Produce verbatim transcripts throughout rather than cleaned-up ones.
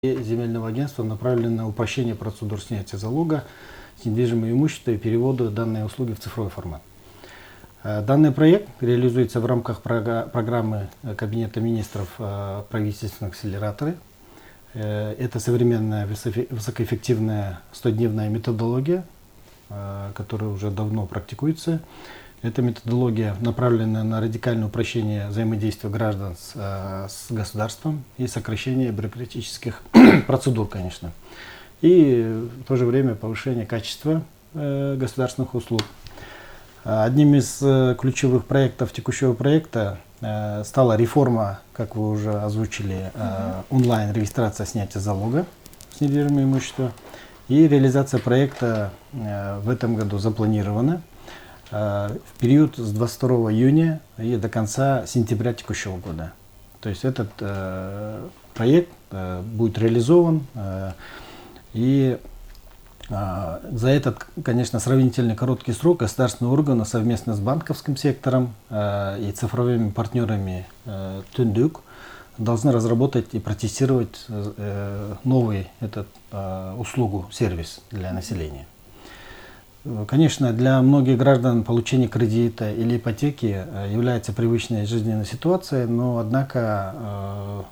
Земельного агентства направлены на упрощение процедур снятия залога с недвижимого имущества и перевода данной услуги в цифровой формат. Данный проект реализуется в рамках программы Кабинета министров правительственных акселераторы. Это современная высокоэффективная стодневная методология, которая уже давно практикуется. Эта методология направлена на радикальное упрощение взаимодействия граждан с, с государством и сокращение бюрократических процедур, конечно. И в то же время повышение качества э, государственных услуг. Одним из э, ключевых проектов текущего проекта э, стала реформа, как вы уже озвучили, э, онлайн-регистрация снятия залога с недвижимого имущества. И реализация проекта э, в этом году запланирована в период с двадцать второго июня и до конца сентября текущего года. То есть этот э, проект э, будет реализован, э, и э, за этот, конечно, сравнительно короткий срок государственные органы совместно с банковским сектором э, и цифровыми партнерами э, Түндүк должны разработать и протестировать э, новый этот э, услугу, сервис для населения. Конечно, для многих граждан получение кредита или ипотеки является привычной жизненной ситуацией, но однако э,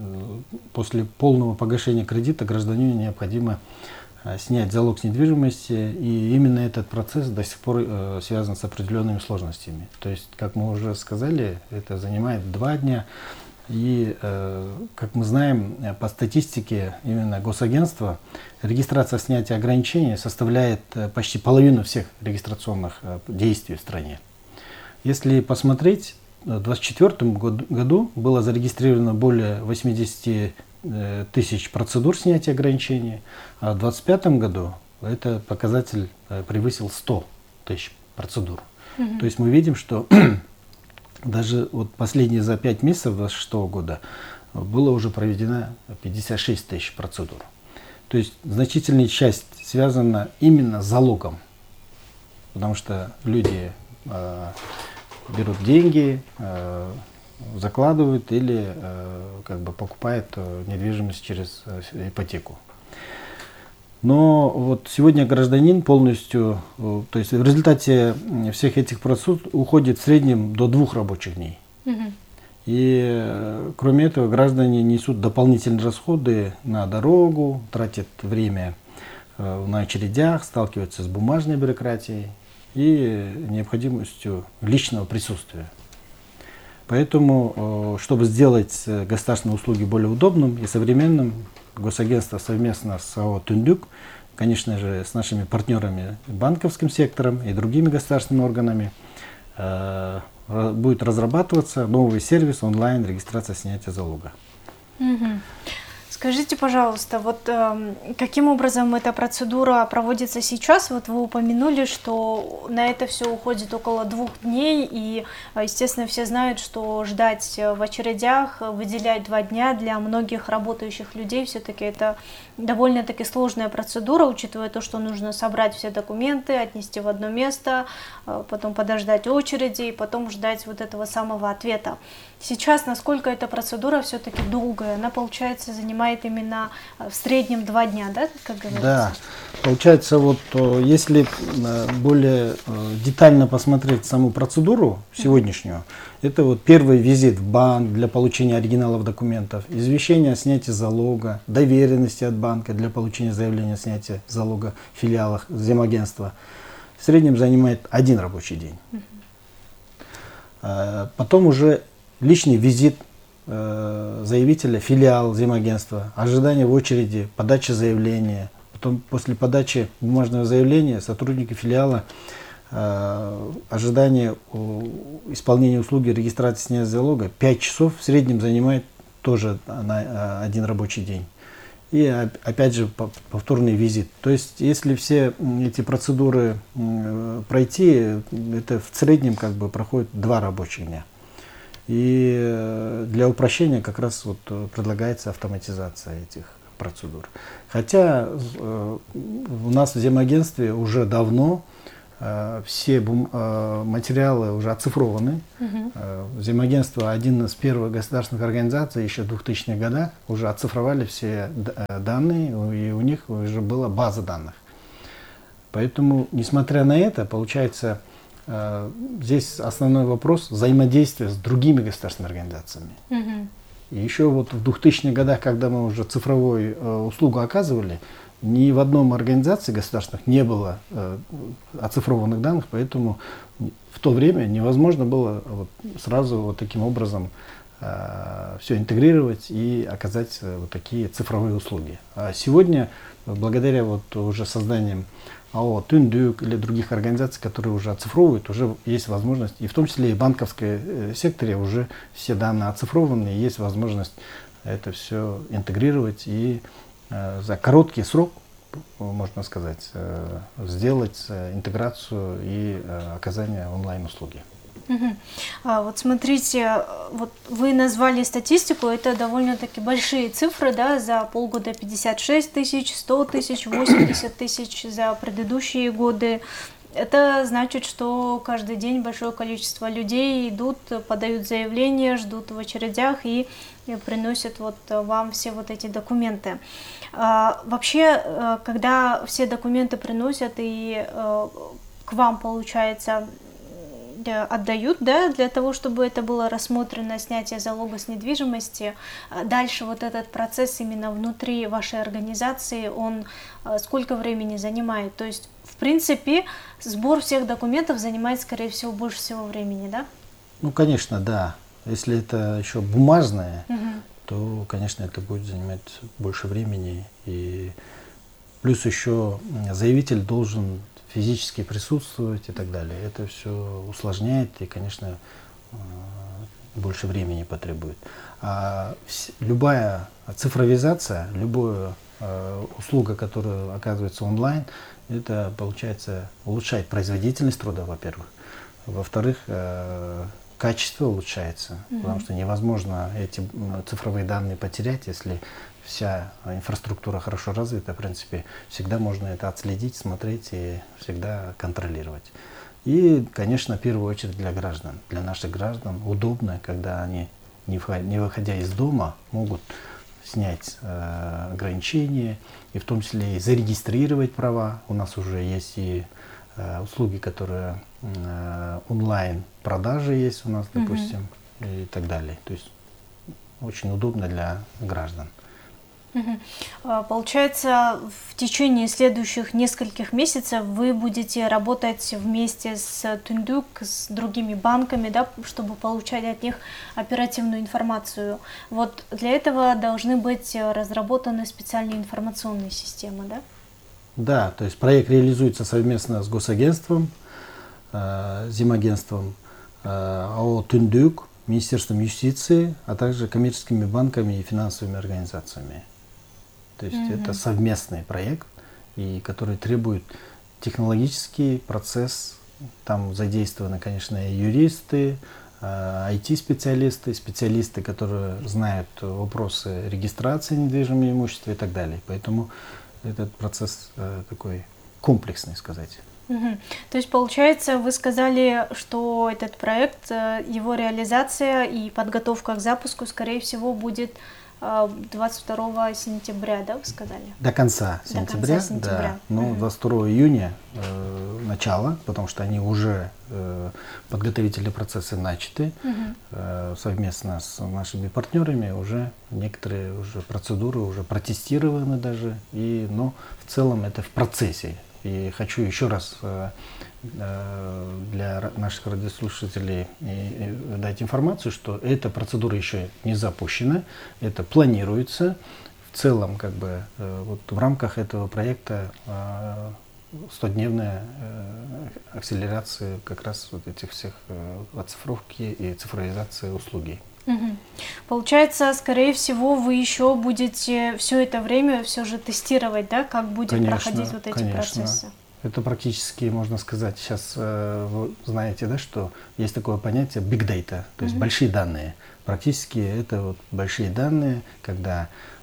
после полного погашения кредита гражданину необходимо снять залог с недвижимости, и именно этот процесс до сих пор э, связан с определенными сложностями. То есть, как мы уже сказали, это занимает два дня. И, э, как мы знаем, по статистике именно госагентства, регистрация снятия ограничений составляет почти половину всех регистрационных э, действий в стране. Если посмотреть, в две тысячи двадцать четвёртом году было зарегистрировано более восьмидесяти тысяч процедур снятия ограничений, а в две тысячи двадцать пятом году этот показатель э, превысил сто тысяч процедур. Mm-hmm. То есть мы видим, что даже вот последние за пять месяцев две тысячи двадцать шестого года было уже проведено пятьдесят шесть тысяч процедур. То есть значительная часть связана именно с залогом, потому что люди э, берут деньги, э, закладывают или э, как бы покупают э, недвижимость через э, ипотеку. Но вот сегодня гражданин полностью, то есть в результате всех этих процедур уходит в среднем до двух рабочих дней. Mm-hmm. И кроме этого граждане несут дополнительные расходы на дорогу, тратят время на очередях, сталкиваются с бумажной бюрократией и необходимостью личного присутствия. Поэтому, чтобы сделать государственные услуги более удобным и современным, госагентство совместно с АО «Түндүк», конечно же, с нашими партнерами, банковским сектором и другими государственными органами, э, будет разрабатываться новый сервис онлайн-регистрация снятия залога. Угу. Скажите, пожалуйста, вот э, каким образом эта процедура проводится сейчас? Вот вы упомянули, что на это все уходит около двух дней, и, естественно, все знают, что ждать в очередях, выделять два дня для многих работающих людей, все-таки это довольно-таки сложная процедура, учитывая то, что нужно собрать все документы, отнести в одно место, потом подождать очереди и потом ждать вот этого самого ответа. Сейчас, насколько эта процедура все-таки долгая, она, получается, занимает именно в среднем два дня, да, как говорится? Да, получается, вот если более детально посмотреть саму процедуру сегодняшнюю, mm-hmm. это вот первый визит в банк для получения оригиналов документов, извещение о снятии залога, доверенности от банка для получения заявления о снятии залога в филиалах земагентства. В среднем занимает один рабочий день. Mm-hmm. Потом уже личный визит э, заявителя, филиал земагентства, ожидание в очереди, подача заявления. Потом после подачи бумажного заявления сотрудники филиала э, ожидание э, исполнения услуги регистрации снятия залога пять часов в среднем занимает тоже на э, один рабочий день. И опять же повторный визит. То есть если все эти процедуры э, пройти, это в среднем как бы проходит два рабочих дня. И для упрощения как раз вот предлагается автоматизация этих процедур. Хотя э, у нас в земагентстве уже давно э, все бум, э, материалы уже оцифрованы. Мгм. Э, Взаимоагентство один из первых государственных организаций еще в двухтысячных годах уже оцифровали все д- э, данные, и у них уже была база данных. Поэтому, несмотря на это, получается, э, здесь основной вопрос взаимодействия с другими государственными организациями. Мгм. И еще вот в двухтысячных годах, когда мы уже цифровую э, услугу оказывали, ни в одном организации государственных не было э, оцифрованных данных, поэтому в то время невозможно было вот сразу вот таким образом э, все интегрировать и оказать э, вот такие цифровые услуги. А сегодня, благодаря вот уже созданием АО «Түндүк» или других организаций, которые уже оцифровывают, уже есть возможность, и в том числе и в банковском секторе уже все данные оцифрованы, и есть возможность это все интегрировать и э, за короткий срок, можно сказать, э, сделать э, интеграцию и э, оказание онлайн-услуги. Мгм. А, вот смотрите, вот вы назвали статистику, это довольно-таки большие цифры, да, за полгода пятьдесят шесть тысяч, сто тысяч, восемьдесят тысяч за предыдущие годы. Это значит, что каждый день большое количество людей идут, подают заявления, ждут в очередях и и приносят вот вам все вот эти документы. А, вообще, э, когда все документы приносят и э, к вам, получается, э, отдают, да, для того, чтобы это было рассмотрено, снятие залога с недвижимости. А дальше вот этот процесс именно внутри вашей организации, он э, сколько времени занимает? То есть, в принципе, сбор всех документов занимает, скорее всего, больше всего времени, да? Ну, конечно, да. Если это еще бумажное, Мгм. то, конечно, это будет занимать больше времени. И плюс еще заявитель должен физически присутствовать и так далее. Это все усложняет и, конечно, э, больше времени потребует. А вс- любая цифровизация, любая э, услуга, которая оказывается онлайн, это, получается, улучшает производительность труда, во-первых. Во-вторых, э, качество улучшается, Мгм. потому что невозможно эти м, цифровые данные потерять, если вся инфраструктура хорошо развита, в принципе, всегда можно это отследить, смотреть и всегда контролировать. И, конечно, в первую очередь для граждан. Для наших граждан удобно, когда они, не вход- не выходя из дома, могут снять э, ограничения, и в том числе и зарегистрировать права. У нас уже есть и э, услуги, которые э, онлайн продажи есть у нас, Мгм. допустим, и так далее. То есть очень удобно для граждан. Мгм. А, Получается, в течение следующих нескольких месяцев вы будете работать вместе с Түндүк, с другими банками, да, чтобы получать от них оперативную информацию. Вот для этого должны быть э, разработаны специальные информационные системы, да? Да, то есть проект реализуется совместно с госагентством, э, Земагентством, э, АО «Түндүк», Министерством юстиции, а также коммерческими банками и финансовыми организациями. То есть Мгм. это совместный проект, и который требует технологический процесс. Там задействованы, конечно, и юристы, ай ти-специалисты, специалисты, которые знают вопросы регистрации недвижимого имущества и так далее. Поэтому этот процесс э, такой комплексный, сказать. Мгм. То есть, получается, вы сказали, что этот проект, э, его реализация и подготовка к запуску, скорее всего, будет э, двадцать второго сентября, да, вы сказали? До конца До конца сентября, сентября. да. Но Мгм. двадцать второго июня э, начало, потому что они уже э, подготовительные процессы начаты. Мгм. Э, совместно с нашими партнерами уже некоторые уже процедуры уже протестированы даже. И, но в целом это в процессе. И хочу еще раз э, э, для ра- наших радиослушателей и- и дать информацию, что эта процедура еще не запущена, это планируется. В целом, как бы, э, вот в рамках этого проекта э, стодневная э, акселерация как раз вот этих всех э, оцифровки и цифровизации услуги. Мгм. Получается, скорее всего, вы еще будете все это время все же тестировать, да, как будет Конечно, проходить вот эти конечно. процессы. Это практически, можно сказать, сейчас э, вы знаете, да, что есть такое понятие big data, то есть Мгм. большие данные. Практически это вот большие данные, когда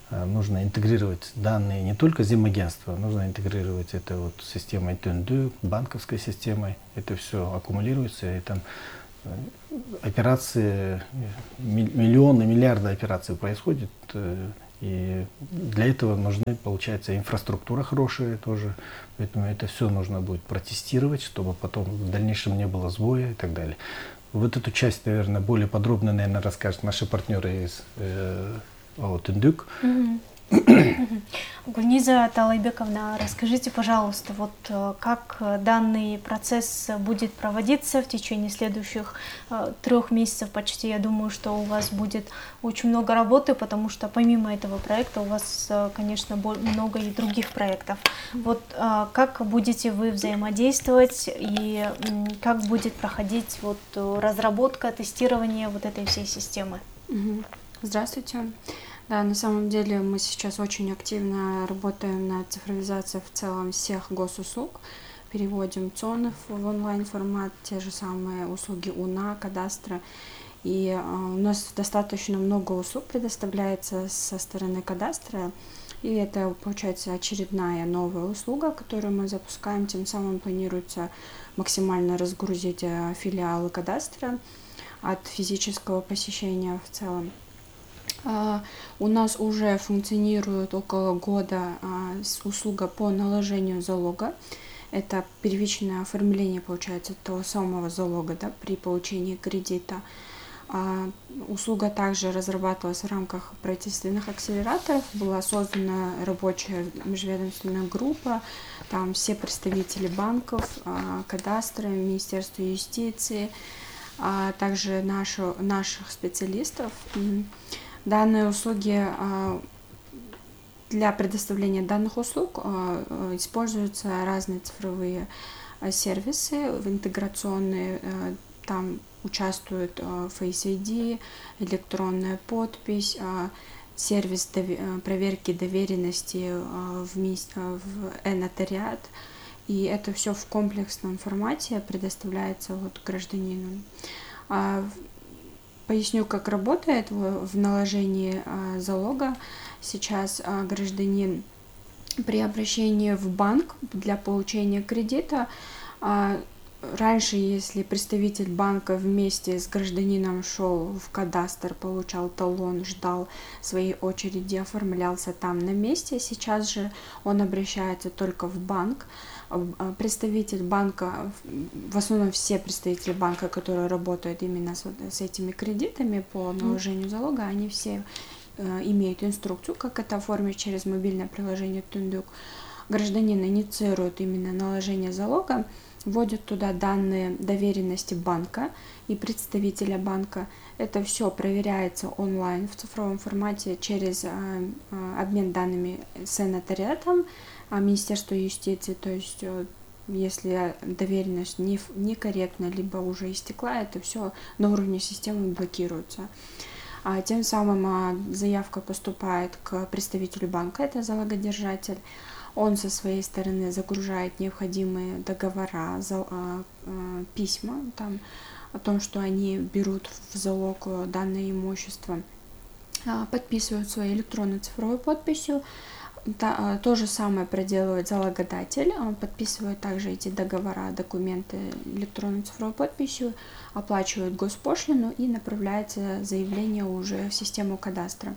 э, нужно интегрировать данные не только земагентства, нужно интегрировать это вот с системой ТНД, банковской системой. Это все аккумулируется, и там э, операции, ми- миллионы, миллиарды операций происходит. э, И для этого нужны, получается, инфраструктура хорошая тоже. Поэтому это все нужно будет протестировать, чтобы потом в дальнейшем не было сбоя и так далее. Вот эту часть, наверное, более подробно, наверное, расскажут наши партнеры из э, АО «Тындык». Мгм. Мгм. Гульниза Талайбековна, расскажите, пожалуйста, вот э, как э, данный процесс будет проводиться в течение следующих э, трех месяцев почти. Я думаю, что у вас будет очень много работы, потому что помимо этого проекта у вас, э, конечно, бо- много и других проектов. Вот э, как будете вы взаимодействовать и м, как будет проходить вот э, разработка, тестирование вот этой всей системы? Мгм. Здравствуйте. Да, на самом деле мы сейчас очень активно работаем над цифровизацией в целом всех госуслуг. Переводим ЦОНов в онлайн-формат, те же самые услуги УНА, кадастра. И э, у нас достаточно много услуг предоставляется со стороны кадастра. И это, получается, очередная новая услуга, которую мы запускаем. Тем самым планируется максимально разгрузить э, филиалы кадастра от физического посещения в целом. А, У нас уже функционирует около года а, с- услуга по наложению залога. Это первичное оформление, получается, того самого залога, да, при получении кредита. А, Услуга также разрабатывалась в рамках правительственных акселераторов. Была создана рабочая межведомственная группа. Там все представители банков, а, кадастра, Министерства юстиции, а также нашу, наших специалистов. М, Данные услуги а, для предоставления данных услуг а, а, используются разные цифровые а, сервисы интеграционные. а, Там участвуют а, Face ай ди, электронная подпись, а, сервис дове- а, проверки доверенности а, в, мис- а, в э-нотариат. И это все в комплексном формате предоставляется вот гражданину. А, Поясню, как работает в, в наложении а, залога. Сейчас а, гражданин при обращении в банк для получения кредита, а, раньше, если представитель банка вместе с гражданином шел в кадастр, получал талон, ждал своей очереди, оформлялся там на месте, сейчас же он обращается только в банк. А, Представитель банка, в основном все представители банка, которые работают именно с, вот с этими кредитами по наложению залога, они все э, имеют инструкцию, как это оформить через мобильное приложение Тундук. Гражданин инициирует именно наложение залога, вводит туда данные доверенности банка и представителя банка. Это все проверяется онлайн в цифровом формате через э, э, обмен данными с нотариатом, а Министерство юстиции. То есть э, если доверенность не, некорректна, либо уже истекла, это все на уровне системы блокируется. А тем самым а, заявка поступает к представителю банка, это залогодержатель. Он со своей стороны загружает необходимые договора, за, а, а, письма там, о том, что они берут в залог данное имущество, а, подписывают своей электронной цифровой подписью. Та, а, то же самое проделывает залогодатель, он подписывает также эти договора, документы электронной цифровой подписью, оплачивает госпошлину и направляется заявление уже в систему кадастра.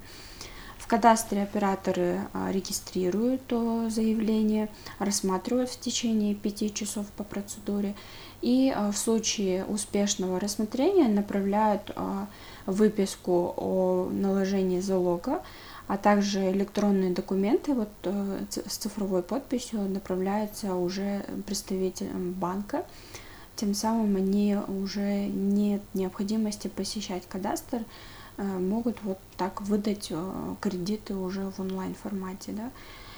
В кадастре операторы а, регистрируют то заявление, рассматривают в течение пяти часов по процедуре и а, в случае успешного рассмотрения направляют а, выписку о наложении залога, а также электронные документы вот, э, с цифровой подписью направляются уже представителям банка. Тем самым они уже нет необходимости посещать кадастр, э, могут вот так выдать э, кредиты уже в онлайн-формате. Да?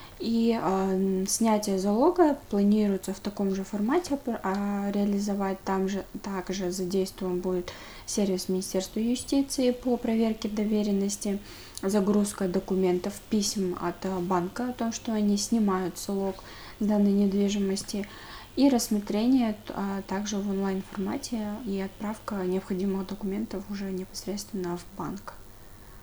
И э, снятие залога планируется в таком же формате а реализовать. Там же также задействован будет сервис Министерства юстиции по проверке доверенности, загрузка документов, писем от банка о том, что они снимают залог данной недвижимости, и рассмотрение а, также в онлайн-формате и отправка необходимых документов уже непосредственно в банк.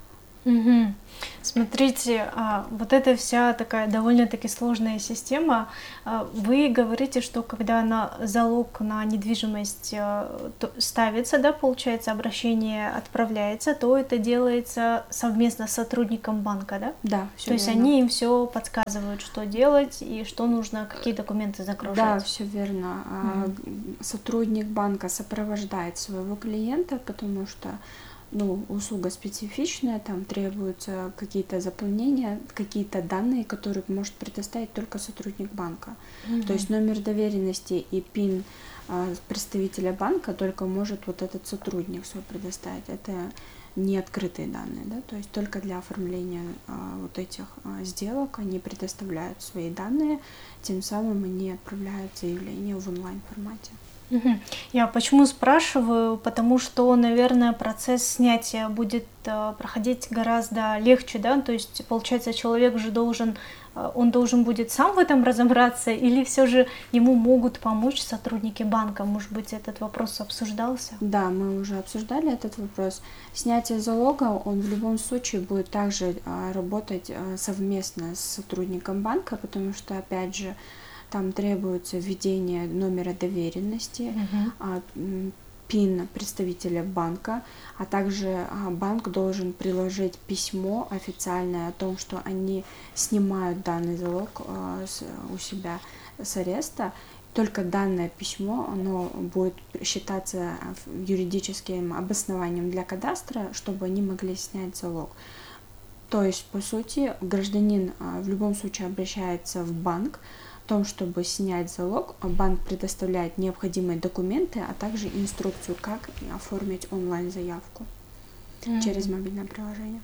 Мгм. Смотрите, а, вот эта вся такая довольно-таки сложная система. а, Вы говорите, что когда на залог на недвижимость а, то- ставится, да, получается, обращение отправляется, то это делается совместно с сотрудником банка, да? Да, все То есть верно. они им все подсказывают, что делать и что нужно, какие документы Да, загружать. все верно. А, Мгм. г- Сотрудник банка сопровождает своего клиента, потому что ну, услуга специфичная, там требуются какие-то заполнения, какие-то данные, которые может предоставить только сотрудник банка. То есть номер доверенности и пин а, представителя банка только может вот этот сотрудник свой предоставить. Это не открытые данные, да, то есть только для оформления а, вот этих а, сделок они предоставляют свои данные, тем самым они отправляют заявление в онлайн формате. Мгм. Я почему спрашиваю? Потому что, наверное, процесс снятия будет э, проходить гораздо легче, да? То есть, получается, человек же должен, э, он должен будет сам в этом разобраться, или все же ему могут помочь сотрудники банка? Может быть, этот вопрос обсуждался? Да, мы уже обсуждали этот вопрос. Снятие залога, он в любом случае будет также а, работать а, совместно с сотрудником банка, потому что, опять же, там требуется введение номера доверенности, Мгм. а, м, пин представителя банка, а также а, банк должен приложить письмо официальное о том, что они снимают данный залог а, с- у себя с ареста. Только данное письмо, оно будет считаться а, ф- юридическим обоснованием для кадастра, чтобы они могли снять залог. То есть, по сути, гражданин а, в любом случае обращается в банк в том, чтобы снять залог. а Банк предоставляет необходимые документы, а также инструкцию, как оформить онлайн-заявку через мобильное приложение.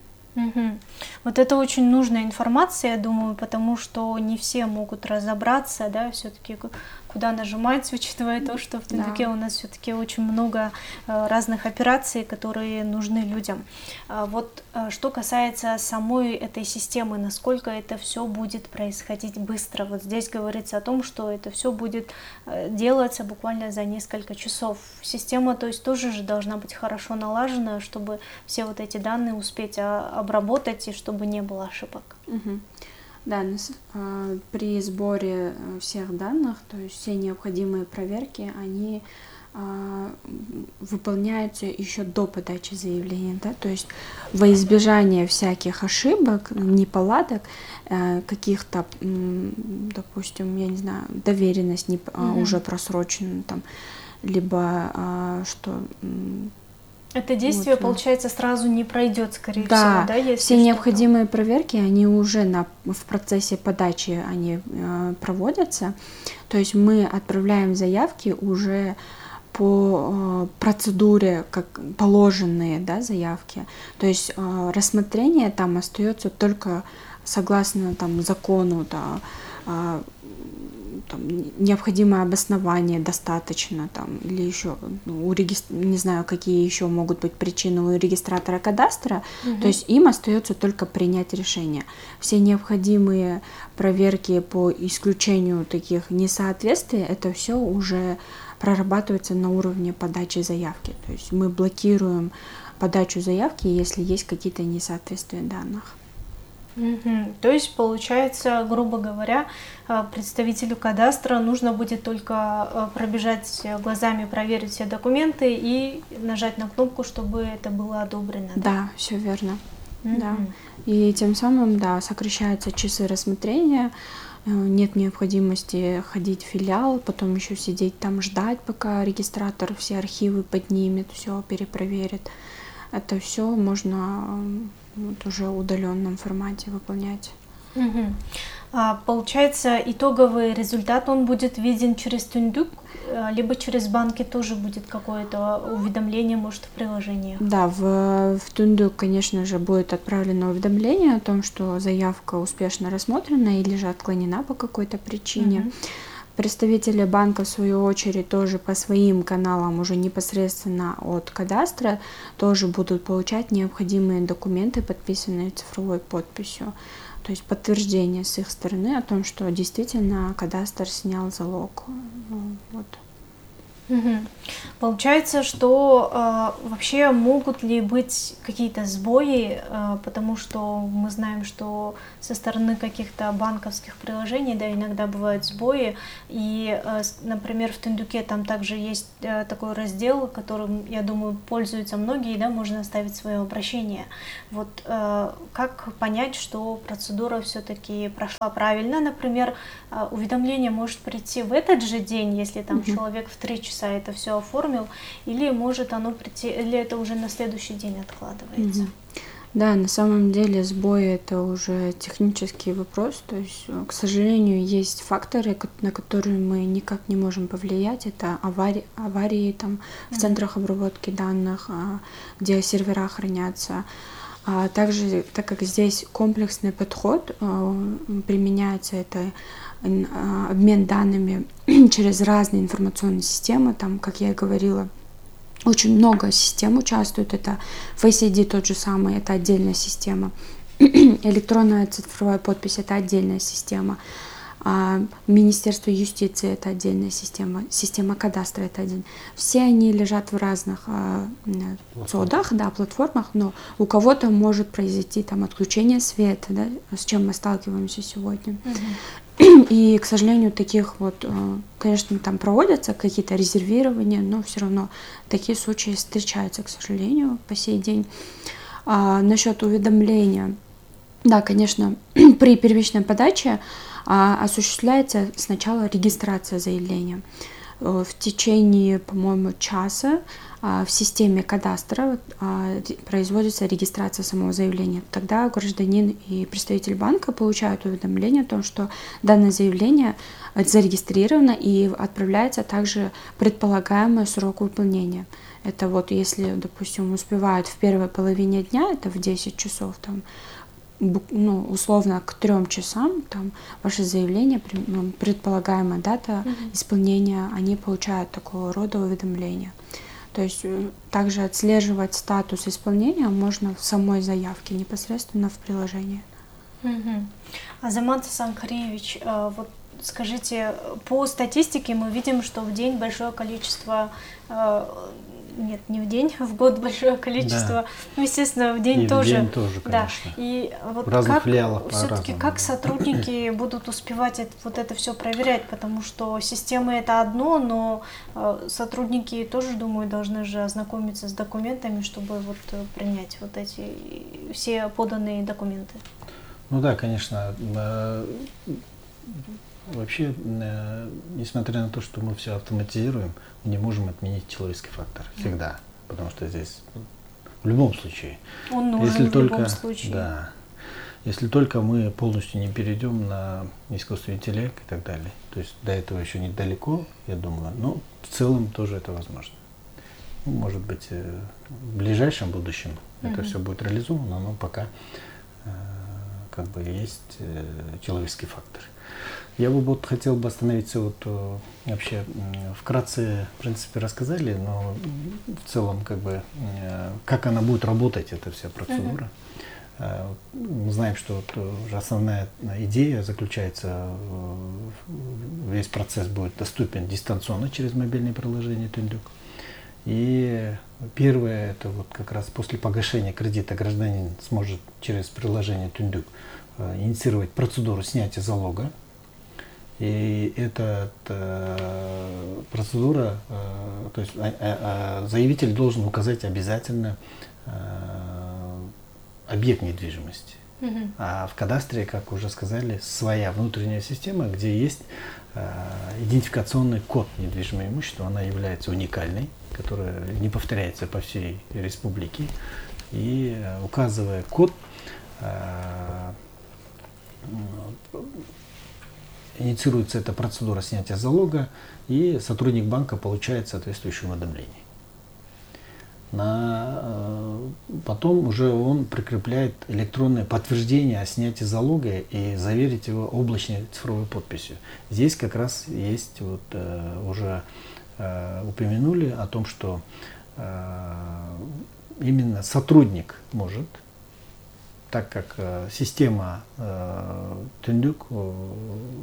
Мгм. Вот это очень нужная информация, я думаю, потому что не все могут разобраться, да, все-таки куда нажимать, учитывая то, что в Тундуке Да. у нас все-таки очень много э, разных операций, которые нужны людям. А вот э, что касается самой этой системы, насколько это все будет происходить быстро. Вот здесь говорится о том, что это все будет э, делаться буквально за несколько часов. Система, то есть, тоже же должна быть хорошо налажена, чтобы все вот эти данные успеть а, обработать и чтобы не было ошибок. Мгм. Да, нас- а, при сборе э, всех данных, то есть все необходимые проверки, они а, м, выполняются еще до подачи заявления, да, то есть во избежание всяких ошибок, неполадок, э, каких-то, м, допустим, я не знаю, доверенность не, п- а, Мгм. уже просрочена, там, либо а, что м, Это действие, вот, да. получается, сразу не пройдет, скорее Да, всего, да, если все что-то. необходимые проверки, они уже на, в процессе подачи они э, проводятся. То есть мы отправляем заявки уже по э, процедуре, как положенные, да, заявки. То есть э, рассмотрение там остается только согласно там закону, да, э, там, необходимое обоснование достаточно, там, или еще, ну, у регистр... не знаю, какие еще могут быть причины у регистратора кадастра, Мгм. то есть им остается только принять решение. Все необходимые проверки по исключению таких несоответствий, это все уже прорабатывается на уровне подачи заявки. То есть мы блокируем подачу заявки, если есть какие-то несоответствия данных. Мгм. То есть, получается, грубо говоря, э, представителю кадастра нужно будет только э, пробежать э, глазами, проверить все документы и нажать на кнопку, чтобы это было одобрено, да? Да, все верно. Да. Мгм. И тем самым, да, сокращаются часы рассмотрения, э, нет необходимости ходить в филиал, потом еще сидеть там ждать, пока регистратор все архивы поднимет, все перепроверит. Это все можно м, вот уже в удаленном формате выполнять. Мгм. А, получается, итоговый результат, он будет виден через Тундук, э, либо через банки тоже будет какое-то уведомление, может, в приложениях? Да, в, в Тундук, конечно же, будет отправлено уведомление о том, что заявка успешно рассмотрена или же отклонена по какой-то причине. Мгм. Представители банка, в свою очередь, тоже по своим каналам уже непосредственно от кадастра тоже будут получать необходимые документы, подписанные цифровой подписью. То есть подтверждение с их стороны о том, что действительно кадастр снял залог. Ну, вот. Мгм. Получается, что э, вообще могут ли быть какие-то сбои, э, потому что мы знаем, что со стороны каких-то банковских приложений, да, иногда бывают сбои, и, э, с- например, в Тындуке там также есть э, такой раздел, которым, я думаю, пользуются многие, да, можно оставить свое обращение. Вот э, как понять, что процедура все-таки прошла правильно, например, а, уведомление может прийти в этот же день, если там Мгм. человек в три часа это все оформил, или может оно прийти, или это уже на следующий день откладывается. Мгм. Да, на самом деле сбои это уже технический вопрос. То есть, э, к сожалению, есть факторы, ко- на которые мы никак не можем повлиять. Это аварии, аварии там, в Мгм. центрах обработки данных, а, где сервера хранятся. А также, так как здесь комплексный подход а, м, применяется, это н- а, обмен данными через разные информационные системы, там, как я и говорила, очень много систем участвует. Это Face ай ди тот же самый, это отдельная система. Электронная цифровая подпись — это отдельная система. А, Министерство юстиции — это отдельная система. Система кадастра — это один. Все они лежат в разных а, м, цодах, да, платформах, но у кого-то может произойти там отключение света, да, с чем мы сталкиваемся сегодня. Мгм. И, к сожалению, таких вот, э, конечно, там проводятся какие-то резервирования, но все равно такие случаи встречаются, к сожалению, по сей день. А насчет уведомления, да, конечно, при первичной подаче а, осуществляется сначала регистрация заявления. Э, В течение, по-моему, часа а, в системе кадастра а, ре- производится регистрация самого заявления. Тогда гражданин и представитель банка получают уведомление о том, что данное заявление э, зарегистрировано и отправляется также предполагаемый срок выполнения. Это вот если, допустим, успевают в первой половине дня, это в десять часов, там, бук- ну, условно к трем часам там ваше заявление, пред- ну, предполагаемая дата Мгм. исполнения, они получают такого рода уведомления. То есть э, также отслеживать статус исполнения можно в самой заявке, непосредственно в приложении. Мгм. Азамат Санкариевич, э, вот скажите, по статистике мы видим, что в день большое количество, э, нет, не в день, в год большое количество, ну, естественно, в день И в тоже. день тоже, Да, конечно. и вот В разных как филиалах все-таки по-разному. как сотрудники будут успевать это, вот это все проверять, потому что системы это одно, но э, сотрудники тоже, думаю, должны же ознакомиться с документами, чтобы вот э, принять вот эти э, все поданные документы. Ну да, конечно. э, Вообще, э, несмотря на то, что мы все автоматизируем, мы не можем отменить человеческий фактор всегда, потому что здесь ну, в любом случае, Он нужен если в только, любом случае. да, если только мы полностью не перейдем на искусственный интеллект и так далее. То есть до этого еще недалеко, я думаю, но в целом тоже это возможно. Ну, может быть, э, в ближайшем будущем это Мгм. все будет реализовано, но пока э, как бы есть э, человеческий фактор. Я бы вот хотел бы остановиться вот э, вообще м, вкратце, в принципе, рассказали, но м, в целом как бы э, как она будет работать, эта вся процедура. Э, Мы знаем, что вот, э, уже основная идея заключается, в- весь процесс будет доступен дистанционно через мобильное приложение Тындюк. И первое, это вот как раз после погашения кредита гражданин сможет через приложение Тындюк э, инициировать процедуру снятия залога. И эта э, процедура, э, то есть а- а- а заявитель должен указать обязательно э, объект недвижимости. Мгм. А в кадастре, как уже сказали, своя внутренняя система, где есть э, идентификационный код недвижимого имущества, она является уникальной, которая не повторяется по всей республике. И э, указывая код, э, инициируется эта процедура снятия залога, и сотрудник банка получает соответствующее уведомление. На, э, потом уже он прикрепляет электронное подтверждение о снятии залога и заверить его облачной цифровой подписью. Здесь как раз есть, вот, э, уже э, упомянули о том, что э, именно сотрудник может, так как э, система э, Тындюк, э,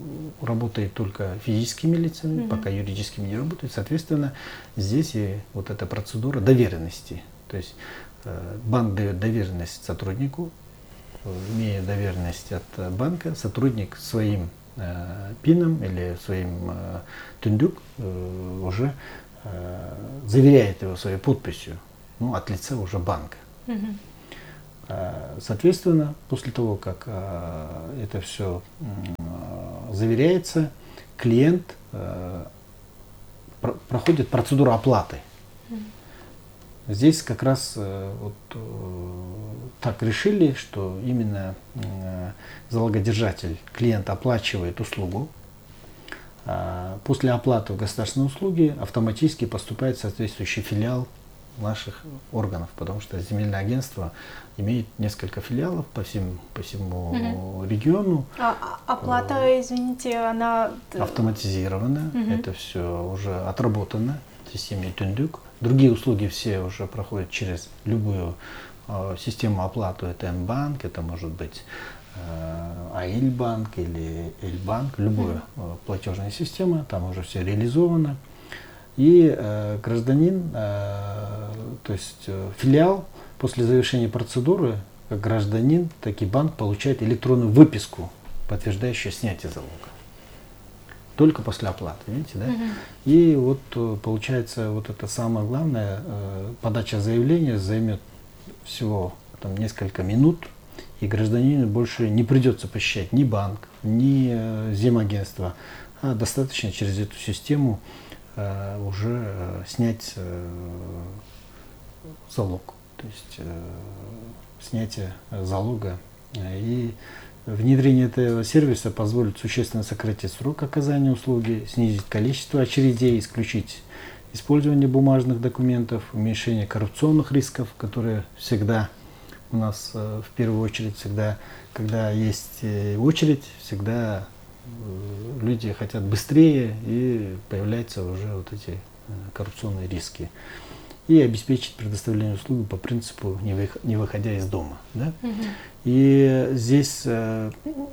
работает только физическими лицами, Мгм. пока юридическими не работает. Соответственно, здесь и вот эта процедура доверенности. То есть э, банк дает доверенность сотруднику, э, имея доверенность от э, банка, сотрудник своим э, пином или своим э, тундук э, уже э, заверяет его своей подписью, ну, от лица уже банка. Мгм. Э, Соответственно, после того, как э, это все заверяется, клиент э, про- проходит процедуру оплаты. Мгм. Здесь как раз э, вот э, так решили, что именно э, залогодержатель, клиент оплачивает услугу. А после оплаты государственной услуги автоматически поступает соответствующий филиал наших органов, потому что земельное агентство имеет несколько филиалов по всем, по всему региону. А а- оплата, извините, она... Автоматизировано, Мгм. это все уже отработано в системе Тундук. Другие услуги все уже проходят через любую э, систему оплаты. Это М-банк, это может быть э, Аиль-банк или Эль-банк, любая э, платежная система, там уже все реализовано. И э, гражданин, э, то есть э, филиал, после завершения процедуры, как гражданин, так и банк получает электронную выписку, подтверждающую снятие залога. Только после оплаты, видите, да? Мгм. И вот э, получается, вот это самое главное, э, подача заявления займет всего там несколько минут, и гражданину больше не придется посещать ни банк, ни э, земагентство, а достаточно через эту систему э, уже э, снять э, залог, то есть э, снятие э, залога. Э, И внедрение этого сервиса позволит существенно сократить срок оказания услуги, снизить количество очередей, исключить использование бумажных документов, уменьшение коррупционных рисков, которые всегда у нас э, в первую очередь, всегда, когда есть э, очередь, всегда э, люди хотят быстрее, и появляются уже вот эти э, коррупционные риски. И обеспечить предоставление услуги по принципу не, вых- не выходя из дома. Да? Мгм. И здесь, э,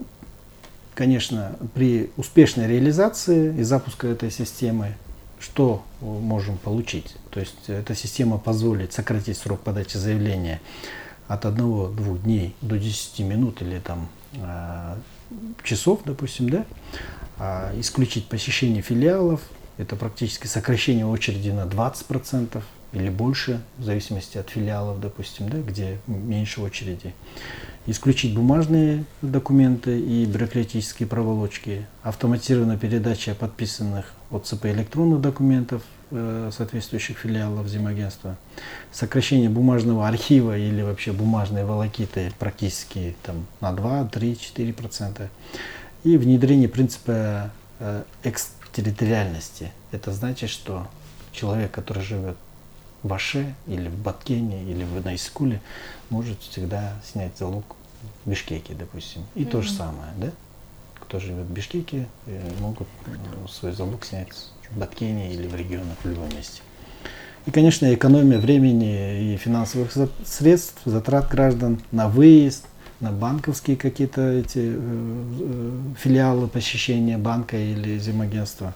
конечно, при успешной реализации и запуске этой системы, что можем получить? То есть эта система позволит сократить срок подачи заявления от одного-двух дней до десяти минут или там э, часов, допустим, да? А исключить посещение филиалов, это практически сокращение очереди на двадцать процентов или больше, в зависимости от филиалов, допустим, да, где меньше очереди. Исключить бумажные документы и бюрократические проволочки, автоматизированная передача подписанных о ЦП электронных документов э, соответствующих филиалов земагентства, сокращение бумажного архива или вообще бумажной волокиты практически там, на два, три, четыре процента и внедрение принципа э, экстерриториальности. Это значит, что человек, который живет в Аше или в Баткене или в Найскуле, может всегда снять залог в Бишкеке, допустим. И то же самое, да? Кто живет в Бишкеке, э, могут э, свой залог снять в Баткене или в регионах, в любом месте. И, конечно, экономия времени и финансовых за- средств, затрат граждан на выезд, на банковские какие-то эти э, э, филиалы посещения банка или земагентства.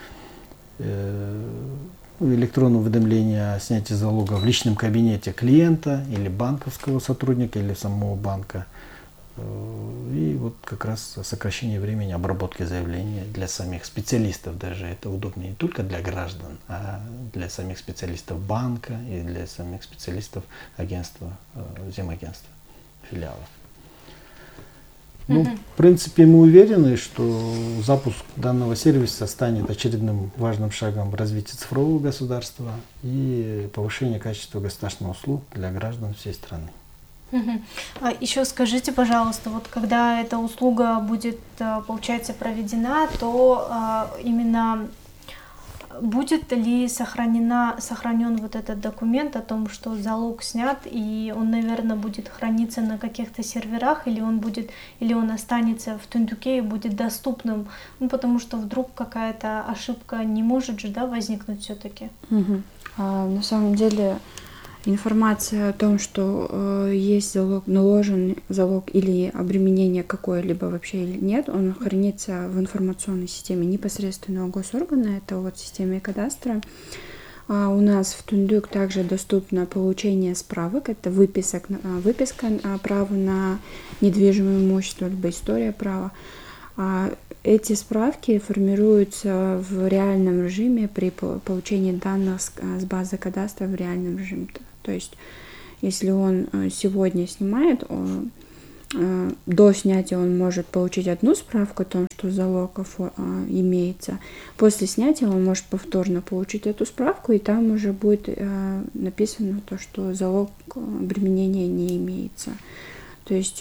Э, электронное уведомление о снятии залога в личном кабинете клиента или банковского сотрудника или самого банка. И вот как раз сокращение времени обработки заявления для самих специалистов даже. Это удобнее не только для граждан, а для самих специалистов банка и для самих специалистов агентства, земагентства, филиалов. Ну, Мгм. в принципе, мы уверены, что запуск данного сервиса станет очередным важным шагом в развитии цифрового государства и повышения качества государственных услуг для граждан всей страны. Мгм. А еще скажите, пожалуйста, вот когда эта услуга будет, а, получается, проведена, то а, именно будет ли сохранена, сохранен вот этот документ о том, что залог снят, и он, наверное, будет храниться на каких-то серверах, или он будет, или он останется в Тундуке и будет доступным, ну, потому что вдруг какая-то ошибка не может же, да, возникнуть все-таки. Мгм. А, на самом деле Информация о том, что э, есть залог, наложен залог или обременение какое-либо вообще или нет, он хранится в информационной системе непосредственного госоргана, это вот в системе кадастра. А у нас в Тундук также доступно получение справок, это выписок, выписка права на недвижимое имущество, либо история права. А эти справки формируются в реальном режиме при получении данных с базы кадастра в реальном режиме. То есть, если он сегодня снимает, он, до снятия он может получить одну справку о том, что залог имеется. После снятия он может повторно получить эту справку, и там уже будет написано то, что залог обременения не имеется. То есть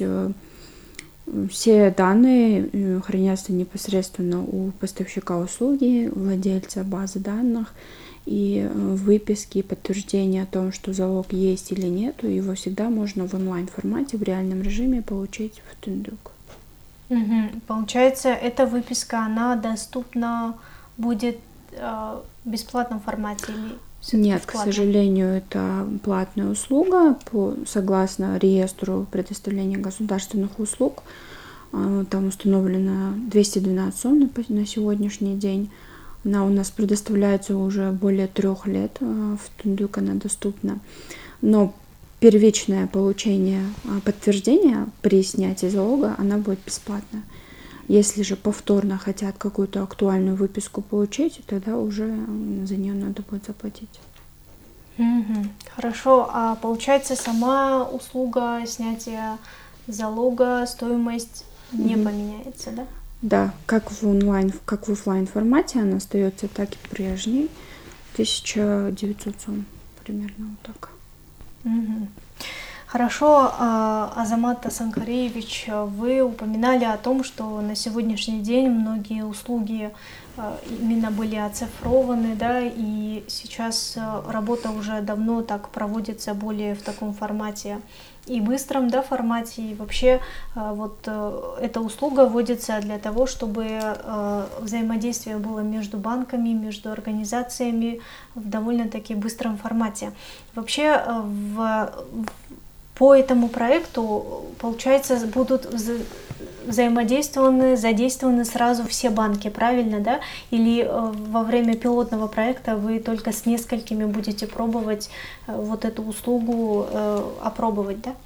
все данные хранятся непосредственно у поставщика услуги, владельца базы данных, и выписки, подтверждения о том, что залог есть или нет, его всегда можно в онлайн-формате, в реальном режиме получить в Тундук. Угу. Получается, эта выписка, она доступна будет э, в бесплатном формате или Нет, в к сожалению, это платная услуга по, согласно реестру предоставления государственных услуг. Там установлено двести двенадцать сом на сегодняшний день. Она у нас предоставляется уже более трех лет, в Тундук она доступна. Но первичное получение подтверждения при снятии залога, она будет бесплатна. Если же повторно хотят какую-то актуальную выписку получить, тогда уже за нее надо будет заплатить. Угу. Хорошо, а получается сама услуга снятия залога, стоимость не mm-hmm. поменяется, да? Да, как в онлайн, как в офлайн формате она остается, так и прежней. тысяча девятьсот сом примерно вот так. Угу. Хорошо, Азамат Асанкариевич, вы упоминали о том, что на сегодняшний день многие услуги именно были оцифрованы, да, и сейчас работа уже давно так проводится более в таком формате и быстром, да, формате, и вообще вот эта услуга вводится для того, чтобы взаимодействие было между банками, между организациями в довольно-таки быстром формате. Вообще в По этому проекту, получается, будут вза взаимодействованы, задействованы сразу все банки, правильно, да? Или э, во время пилотного проекта вы только с несколькими будете пробовать э, вот эту услугу э, опробовать, да?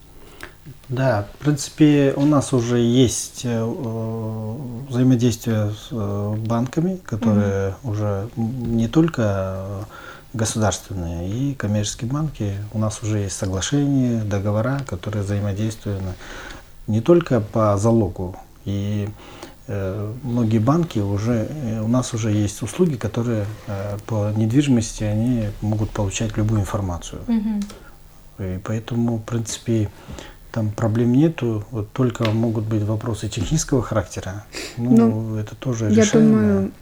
Да, в принципе, у нас уже есть э, взаимодействие с э, банками, которые mm-hmm. уже не только государственные и коммерческие банки. У нас уже есть соглашения, договора, которые взаимодействуют не только по залогу. И э, многие банки уже, э, у нас уже есть услуги, которые э, по недвижимости они могут получать любую информацию. Mm-hmm. И поэтому, в принципе, там проблем нету, вот только могут быть вопросы технического характера. Ну, ну это тоже я решаемо. думаю,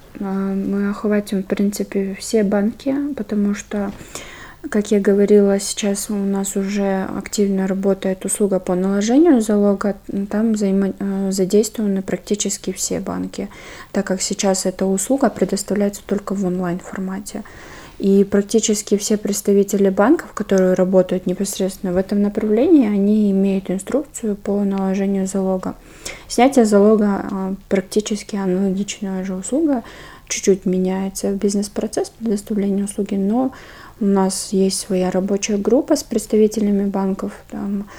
мы охватим, в принципе, все банки, потому что, как я говорила, сейчас у нас уже активно работает услуга по наложению залога, там взаимо- задействованы практически все банки, так как сейчас эта услуга предоставляется только в онлайн-формате. И практически все представители банков, которые работают непосредственно в этом направлении, они имеют инструкцию по наложению залога. Снятие залога практически аналогичная же услуга, чуть-чуть меняется бизнес-процесс предоставления услуги, но у нас есть своя рабочая группа с представителями банков, там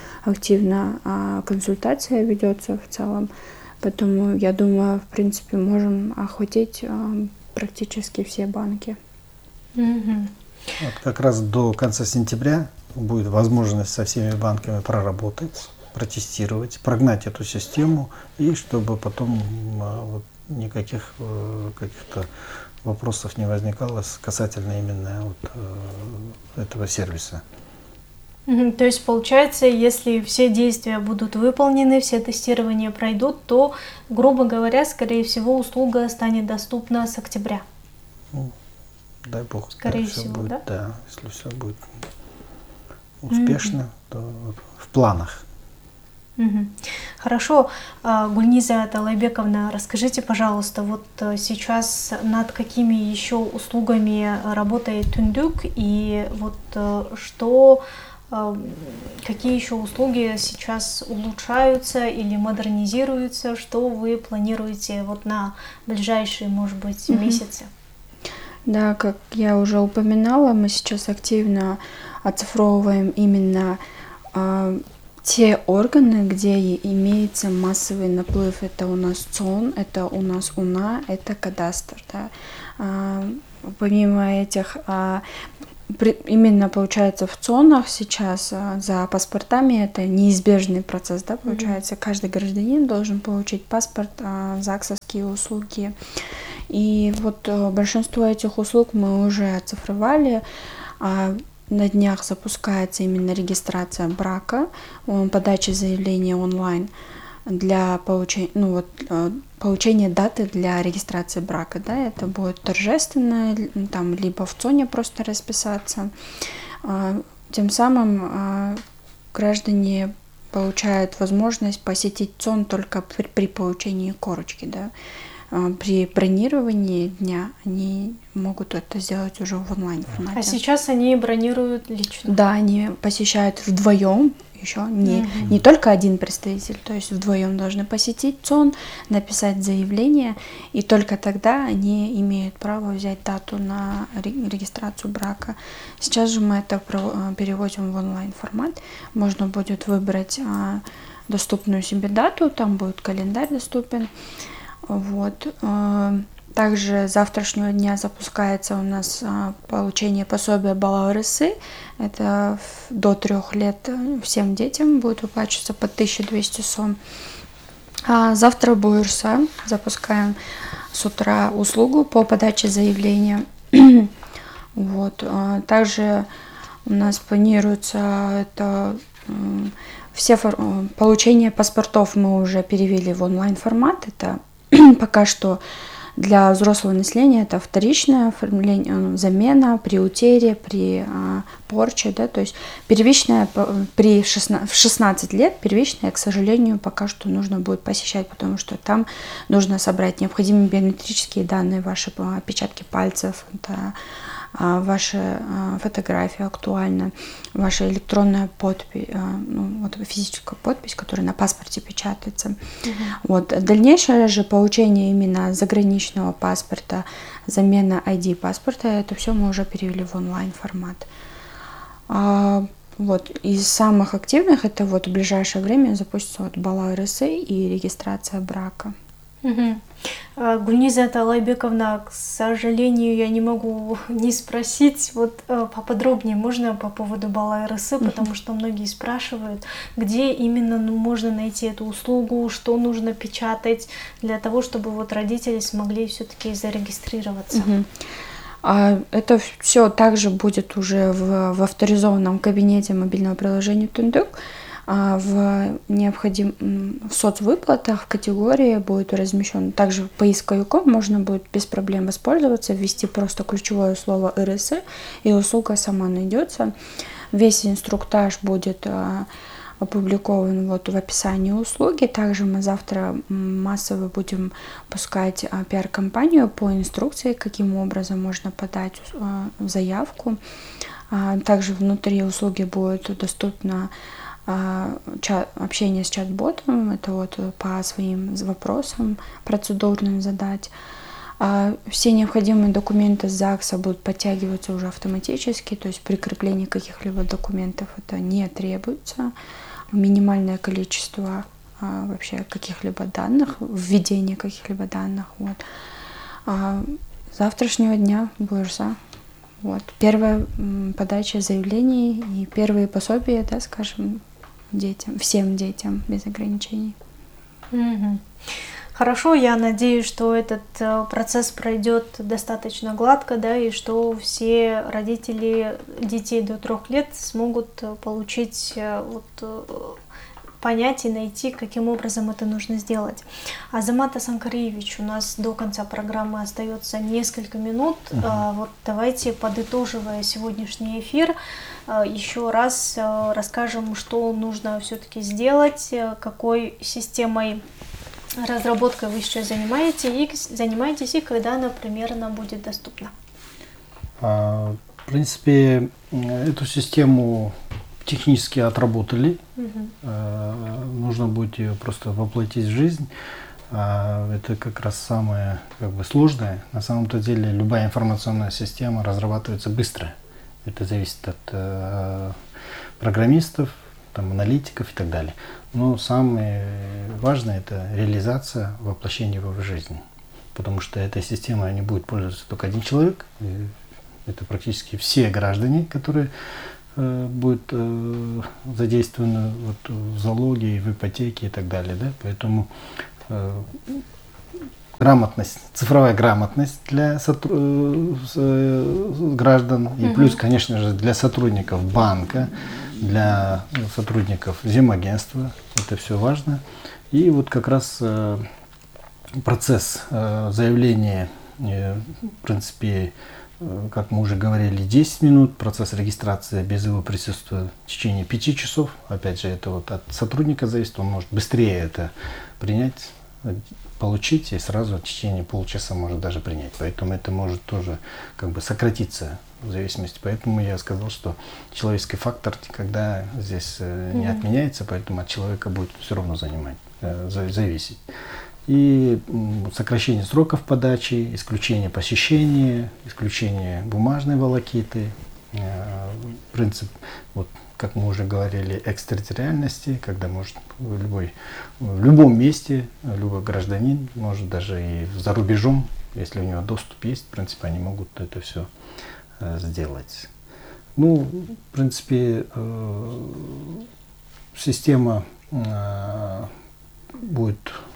активно консультация ведется в целом, поэтому я думаю, в принципе, можем охватить практически все банки. Mm-hmm. Вот как раз до конца сентября будет возможность со всеми банками проработать, протестировать, прогнать эту систему, и чтобы потом вот, никаких каких-то вопросов не возникало касательно именно вот, этого сервиса. Mm-hmm. То есть получается, если все действия будут выполнены, все тестирования пройдут, то, грубо говоря, скорее всего, услуга станет доступна с октября. Mm. Дай бог, скорее да, всего, будет, да? Да, если все будет успешно, mm-hmm. то в планах. Мгм. Хорошо. А, Гульниза Талайбековна, расскажите, пожалуйста, вот э, сейчас над какими еще услугами работает Түндүк и вот э, что, э, какие еще услуги сейчас улучшаются или модернизируются, что вы планируете вот на ближайшие, может быть, Мгм. месяцы? Да, как я уже упоминала, мы сейчас активно оцифровываем именно а, те органы, где и имеется массовый наплыв. Это у нас ЦОН, это у нас УНА, это кадастр. Да. А, помимо этих, а, при- именно получается в ЦОНах сейчас а, за паспортами это неизбежный процесс, да, получается. Каждый гражданин должен получить паспорт, а, ЗАГСовские услуги. И вот э, большинство этих услуг мы уже оцифровали. А на днях запускается именно регистрация брака, э, подача заявления онлайн для получения, ну вот, э, получения даты для регистрации брака. Да, это будет торжественно, л- там, либо в ЦОНе просто расписаться. А, Тем самым а, граждане получают возможность посетить ЦОН только при, при получении корочки. Да. А, При бронировании дня они могут это сделать уже в онлайн А формате. сейчас они бронируют лично? Да, они посещают вдвоем еще, не, Мгм. не только один представитель, то есть вдвоем должны посетить ЦОН, написать заявление, и только тогда они имеют право взять дату на ре- регистрацию брака. Сейчас же мы это про- переводим в онлайн формат. Можно будет выбрать а, доступную себе дату, там будет календарь доступен. Вот. э, Также с завтрашнего дня запускается у нас а, получение пособия Балаурысы. Это в- до трех лет э, всем детям будет выплачиваться по тысяче двести сом. А завтра Буйрса запускаем с утра услугу по подаче заявления. Вот. а Также у нас планируется это м, все фор- э, получение паспортов мы уже перевели в онлайн формат. Это пока что для взрослого населения это вторичное оформление, э, замена при утере, при а, порче, да, то есть первичная по- при шестна- в шестнадцать лет первичная, к сожалению, пока что нужно будет посещать, потому что там нужно собрать необходимые биометрические данные, ваши а, отпечатки пальцев, это, а, ваша а, фотография актуальна, ваша электронная подпись, а, ну, вот физическая подпись, которая на паспорте печатается. Вот. Дальнейшее же получение именно заграничного паспорта, замена ай ди паспорта, это все мы уже перевели в онлайн формат. А, вот. Из самых активных это вот в ближайшее время запустится вот Балаурысы и регистрация брака. Мгм. А, Гульниза Талайбековна, к сожалению, я не могу не спросить вот э, поподробнее, можно по поводу Балай-Рысы, потому что многие спрашивают, где именно ну, можно найти эту услугу, что нужно печатать для того, чтобы вот родители смогли все-таки зарегистрироваться. Мгм. А это все также будет уже в, в авторизованном кабинете мобильного приложения Түндүк. А в необходим м, в соцвыплатах в категории будет размещен также поисковиком, можно будет без проблем воспользоваться, ввести просто ключевое слово РС, и услуга сама найдется. Весь инструктаж будет а, опубликован вот в описании услуги. Также мы завтра м, массово будем пускать а, пиар-компанию по инструкции, каким образом можно подать а, заявку. А, Также внутри услуги будет доступно а, чат, общение с чат-ботом, это вот по своим вопросам процедурным задать. А Все необходимые документы с ЗАГСа будут подтягиваться уже автоматически, то есть прикрепление каких-либо документов это не требуется. Минимальное количество а, вообще каких-либо данных, введение каких-либо данных. Вот. А с завтрашнего дня Буйрса. Вот. Первая м, подача заявлений и первые пособия, да, скажем, детям, всем детям без ограничений. Мгм. Хорошо, я надеюсь, что этот э, процесс пройдет достаточно гладко, да, и что все родители детей до трех лет смогут э, получить э, вот, э, понять и найти, каким образом это нужно сделать. Азамат Асанкариевич, у нас до конца программы остается несколько минут. Uh-huh. Вот давайте, подытоживая сегодняшний эфир, еще раз расскажем, что нужно все-таки сделать, какой системой разработкой вы сейчас занимаетесь и, занимаетесь, и когда она примерно будет доступна. В принципе, эту систему технически отработали. Угу. Нужно будет ее просто воплотить в жизнь. Это как раз самое как бы, сложное. На самом-то деле любая информационная система разрабатывается быстро. Это зависит от э, программистов, там, аналитиков и так далее. Но самое важное – это реализация, воплощение его в жизнь. Потому что этой системой не будет пользоваться только один человек. Это практически все граждане, которые э, будут э, задействованы вот, в залоге, в ипотеке и так далее. Да? Поэтому э, грамотность, цифровая грамотность для сотру- э, граждан и mm-hmm. плюс, конечно же, для сотрудников банка, для сотрудников земагентства. Это все важно. И вот как раз э, процесс э, заявления, э, в принципе, как мы уже говорили, десять минут, процесс регистрации без его присутствия в течение пяти часов. Опять же, это вот от сотрудника зависит, он может быстрее это принять, получить и сразу в течение полчаса может даже принять. Поэтому это может тоже как бы сократиться в зависимости. Поэтому я сказал, что человеческий фактор никогда здесь не mm-hmm. отменяется, поэтому от человека будет все равно занимать, зависеть. И сокращение сроков подачи, исключение посещения, исключение бумажной волокиты, принцип, вот, как мы уже говорили, экстерриториальности, когда может в, любой, в любом месте любой гражданин, может даже и за рубежом, если у него доступ есть, в принципе, они могут это все сделать. Ну, в принципе, система будет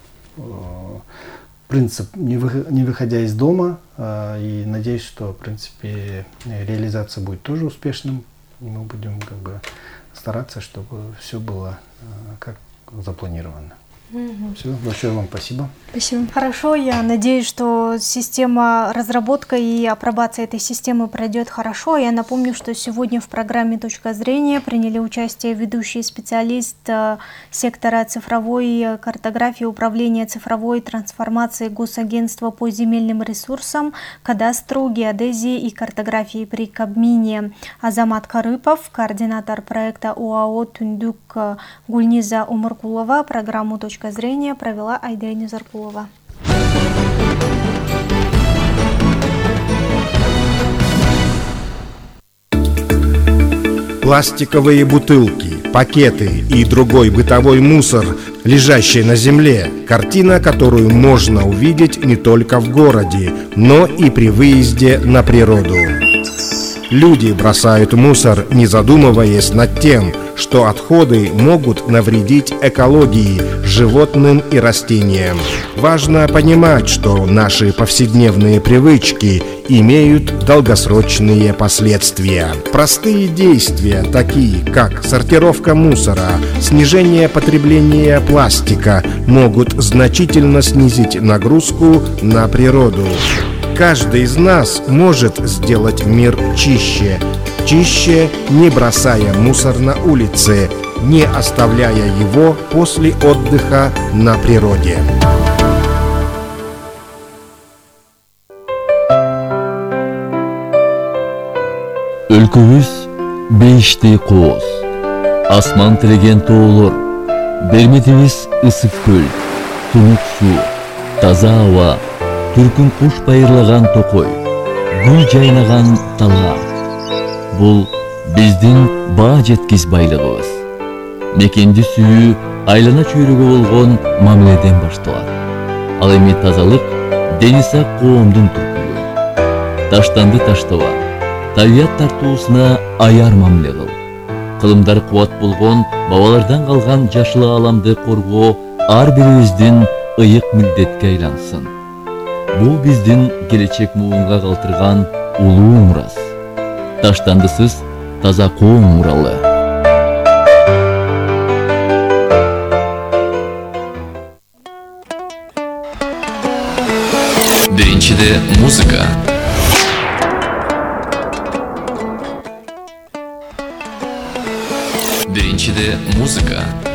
принцип не, вы, не выходя из дома, а, и надеюсь, что в принципе реализация будет тоже успешным. Мы будем как бы стараться, чтобы все было а, как запланировано. Угу. Все, большое вам спасибо. Спасибо. Хорошо, я надеюсь, что система, разработка и апробация этой системы пройдет хорошо. Я напомню, что сегодня в программе «Точка зрения» приняли участие ведущий специалист сектора цифровой картографии управления цифровой трансформации Госагентства по земельным ресурсам, кадастру, геодезии и картографии при Кабмине Азамат Карыпов, координатор проекта ОАО «Тундук» Гульниза Умаркулова. Программу «Точка зрения» провела Айдайна Заркулова. Пластиковые бутылки, пакеты и другой бытовой мусор, лежащий на земле, картина, которую можно увидеть не только в городе, но и при выезде на природу. Люди бросают мусор, не задумываясь над тем, что отходы могут навредить экологии, животным и растениям. Важно понимать, что наши повседневные привычки имеют долгосрочные последствия. Простые действия, такие как сортировка мусора, снижение потребления пластика, могут значительно снизить нагрузку на природу. Каждый из нас может сделать мир чище. Чище, не бросая мусор на улице, не оставляя его после отдыха на природе. Өлкөбүз бейиштей кооз, асман тилеген тоолор, берметибиз ысык көл, тунук суу, таза аба, түркүн куш байырлаган токой, гүл жайнаган талга. Бул биздин баа жеткис байлыгыбыз. Мекенди сүйүү айлана чөйрөгө болгон мамиледен башталат. Ал эми тазалык дени сак коомдун түркүлүгү. Таштанды таштаба, табият тартуусуна аяр мамиле кыл. Кылымдар кубат болгон бабалардан калган жашыл ааламды коргоо ар бирибиздин ыйык милдетке айлансын. Бул биздин келечек муунга калтырган улуу мурас. Таштандысыз таза коом муралы. Биринчиде музыка. Биринчиде музыка.